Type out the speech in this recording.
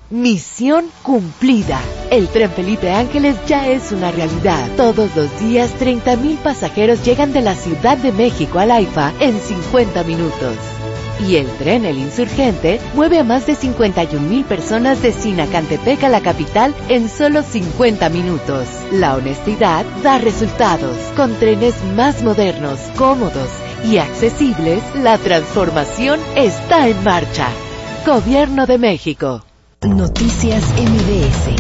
Misión cumplida. El tren Felipe Ángeles ya es una realidad. Todos los días 30,000 pasajeros llegan de la Ciudad de México al AIFA en 50 minutos. Y el tren El Insurgente mueve a más de 51,000 personas de Sinacantepec a la capital en solo 50 minutos. La honestidad da resultados. Con trenes más modernos, cómodos y accesibles, la transformación está en marcha. Gobierno de México. Noticias MBS